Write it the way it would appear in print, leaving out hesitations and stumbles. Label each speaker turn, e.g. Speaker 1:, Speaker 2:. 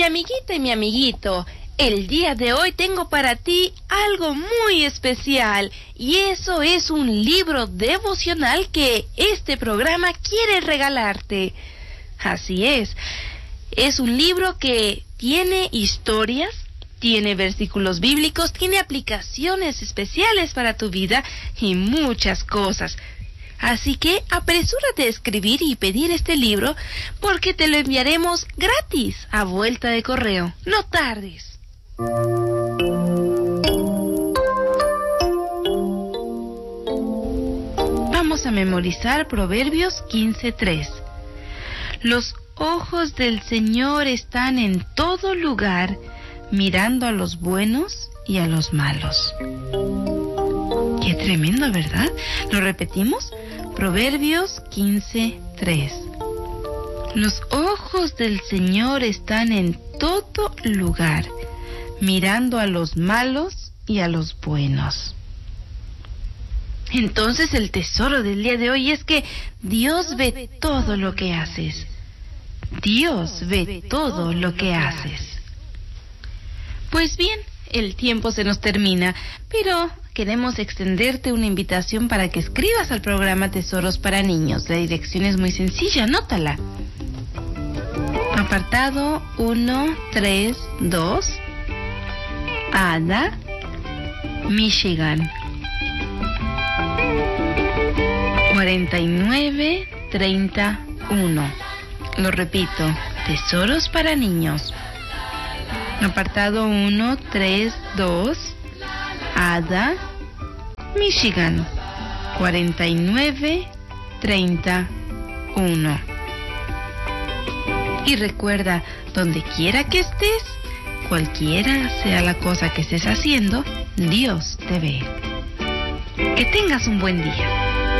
Speaker 1: Mi amiguita y mi amiguito, el día de hoy tengo para ti algo muy especial, y eso es un libro devocional que este programa quiere regalarte. Así es un libro que tiene historias, tiene versículos bíblicos, tiene aplicaciones especiales para tu vida y muchas cosas. Así que apresúrate a escribir y pedir este libro porque te lo enviaremos gratis a vuelta de correo. No tardes. Vamos a memorizar Proverbios 15:3. Los ojos del Señor están en todo lugar, mirando a los buenos y a los malos. Qué tremendo, ¿verdad? ¿Lo repetimos? Proverbios 15:3. Los ojos del Señor están en todo lugar, mirando a los malos y a los buenos. Entonces el tesoro del día de hoy es que Dios ve todo lo que haces. Dios ve todo lo que haces. Pues bien, el tiempo se nos termina, pero queremos extenderte una invitación para que escribas al programa Tesoros para Niños. La dirección es muy sencilla, anótala. Apartado 132, Ada, Michigan. 4931. Lo repito, Tesoros para Niños. Apartado 132, Ada, Michigan, 4931. Y recuerda, donde quiera que estés, cualquiera sea la cosa que estés haciendo, Dios te ve. Que tengas un buen día.